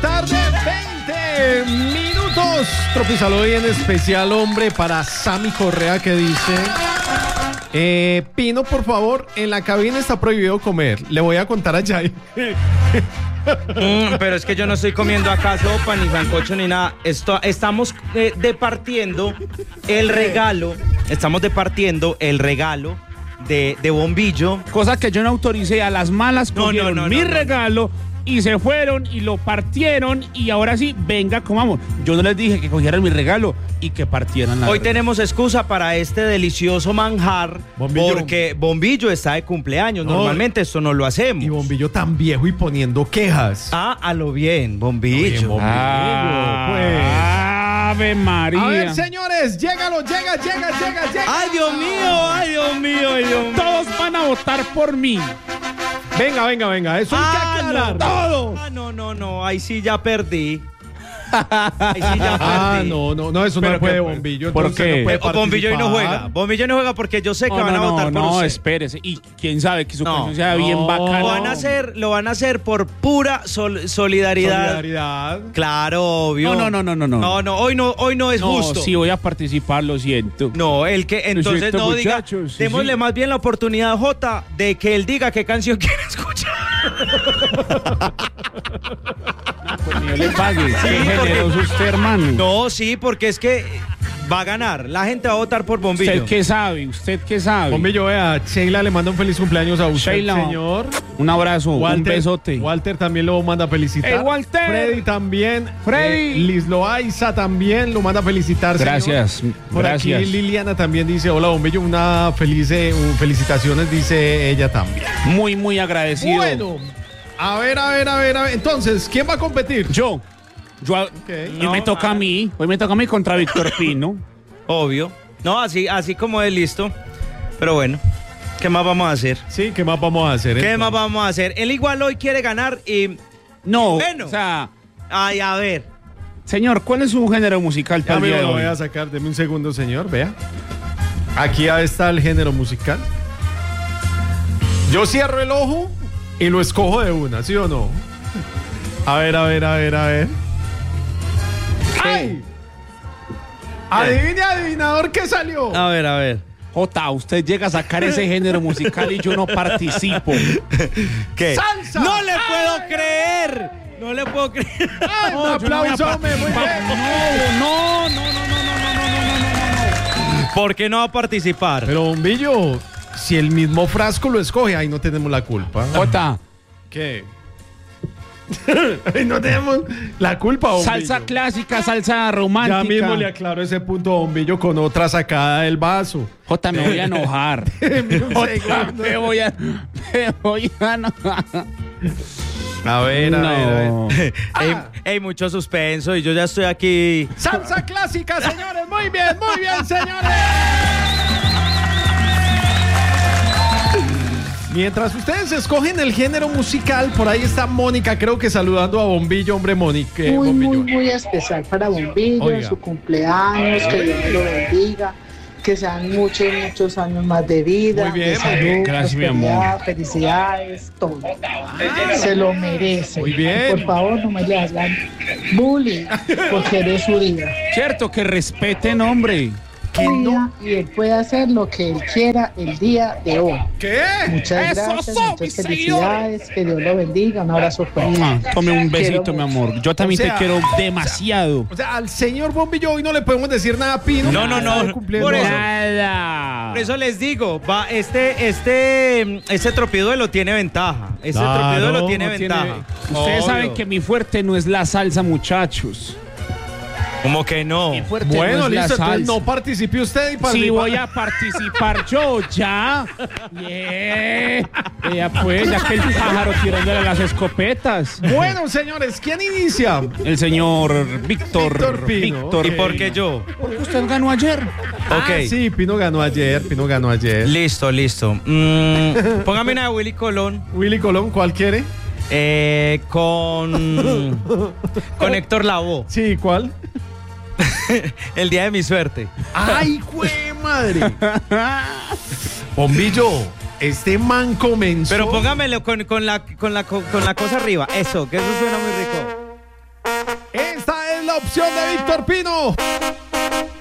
tarde, 20 minutos. Tropizalo hoy en especial, hombre, para Sammy Correa, que dice: Pino, por favor, en la cabina está prohibido comer. Le voy a contar a Jay. Pero es que yo no estoy comiendo acá sopa, ni sancocho, ni nada. Estamos departiendo el regalo. Estamos departiendo el regalo de Bombillo. Cosa que yo no autoricé, a las malas cogieron mi regalo y se fueron y lo partieron y ahora sí, venga, comamos. Yo no les dije que cogieran mi regalo y que partieran la Hoy regalo. tenemos excusa para este delicioso manjar, Bombillo. porque Bombillo está de cumpleaños. Normalmente esto no lo hacemos. Y Bombillo tan viejo y poniendo quejas. A lo bien, Bombillo. Bombillo, pues. Ave María. A ver, señores, llega. Ay, Dios mío, ay, Dios mío, ay, Dios mío. Todos van a votar por mí. Venga, eso hay que aclarar. Todo. No, ahí sí ya perdí. Ahí sí ya perdí. No, eso no ¿Pero puede qué? Bombillo. ¿Por entonces qué? no puede Bombillo hoy no juega. participar. Bombillo no juega porque yo sé que van a votar por usted. espérese. Y quién sabe que su No. canción sea bien bacana. Lo van a hacer por pura solidaridad. Solidaridad. Claro, obvio. No. No, hoy no es justo. Sí voy a participar, lo siento. No, el que entonces siento, no diga, muchachos, sí, démosle sí. más bien la oportunidad a Jota de que él diga qué canción quiere escuchar. Pues ni yo le pague. Qué porque- generoso usted, hermano. No, sí, porque es que va a ganar. La gente va a votar por Bombillo. ¿Usted qué sabe? Bombillo, vea, Sheila le manda un feliz cumpleaños a usted, Sheila, señor. Un abrazo, un besote. Walter también lo manda a felicitar. ¡Ey, Walter! Freddy también. Freddy. Liz Loaiza también lo manda a felicitar, señor. Gracias, Por gracias. aquí Liliana también dice: hola, Bombillo, una felicitaciones, dice ella también. Muy, muy agradecido. Bueno, a ver. Entonces, ¿quién va a competir? Yo. Hoy me toca a mí. Hoy me toca a mí contra Víctor Pino. Obvio. No, así como es, listo. Pero bueno, ¿qué más vamos a hacer? Sí, ¿qué más vamos a hacer? ¿Qué entonces? más vamos a hacer? Él igual hoy quiere ganar y... No, Bueno. o sea, Ay, a ver. señor, ¿cuál es su género musical Ya para el me día de lo hoy? voy a sacar, deme un segundo, señor, vea. Aquí está el género musical. Yo cierro el ojo y lo escojo de una, ¿sí o no? A ver. ¡Ay! Adivine, adivinador, ¿qué salió? A ver. Jota, usted llega a sacar ese género musical y yo no participo. ¿Qué? ¡Salsa! ¡No le puedo ¡Ay! creer! No le puedo creer. ¡Ay, un No, yo no voy a aplauso, hombre! Muy bien. No. ¿Por qué no va a participar? Pero, Bombillo, si el mismo frasco lo escoge, ahí no tenemos la culpa. Jota, ¿Qué? Ahí no tenemos la culpa, Bombillo. salsa clásica, salsa romántica. Ya mismo le aclaro ese punto a Bombillo con otra sacada del vaso. Jota, me voy a enojar. Un Jota, segundo. me voy a enojar. A ver. No. Ey, mucho suspenso y yo ya estoy aquí. Salsa clásica, señores. Muy bien, señores. Mientras ustedes escogen el género musical, por ahí está Mónica, creo que saludando a Bombillo, hombre, Mónica. Muy especial para Bombillo, Oiga. en su cumpleaños, que Dios lo bendiga, que sean muchos años más de vida, Muy bien, de salud, gracias, mi prosperidad, felicidades, todo. Se lo merece. Muy bien. Por favor, no me le hagan bullying, porque eres su día. Cierto, que respeten, hombre. Y él puede hacer lo que él quiera el día de hoy. ¿Qué? Muchas ¡Eso gracias, son, muchas mis felicidades, que Dios lo bendiga, un abrazo fuerte. Tome un besito, Quiero mi mucho. amor. Yo también O sea, te quiero demasiado. O sea, al señor Bombillo hoy no le podemos decir nada a Pino. No. Está de cumpleaños. Por eso. Nada. Por eso les digo, va, este tropiduelo tiene ventaja. Este Claro, tropiduelo tiene no ventaja. Ustedes Obvio. saben que mi fuerte no es la salsa, muchachos. ¿Cómo que no? Mi fuerte Bueno, no es listo, la entonces salsa. no participe usted y participa. Sí, voy a participar yo, ya. Ya pues, ya que el pájaro tirándole las escopetas. Bueno, señores, ¿quién inicia? El señor Víctor Pino. Víctor. ¿Y por qué yo? Porque usted ganó ayer. Ok. Ah, sí, Pino ganó ayer. Listo. Póngame una de Willy Colón. Willy Colón, ¿cuál quiere? Con Héctor Lavoe. Sí, ¿cuál? El día de mi suerte. ¡Ay, jue madre! Bombillo, este man comenzó. Pero póngamelo con la cosa arriba. Eso, que eso suena muy rico. la opción de Víctor Pino.